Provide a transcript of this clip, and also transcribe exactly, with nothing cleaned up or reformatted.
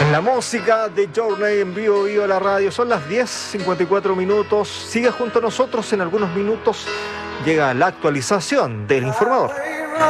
La música de Journey en vivo, vivo a la radio. Son las diez cincuenta y cuatro minutos. Siga junto a nosotros. En algunos minutos llega la actualización del informador.